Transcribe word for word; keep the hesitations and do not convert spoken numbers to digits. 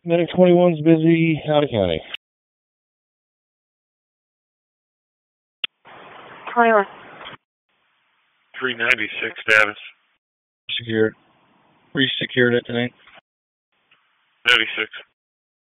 Medic twenty-one's busy. Howdy, county. twenty-one. three ninety-six, Davis. Secured. Were you secured it tonight? ninety-six.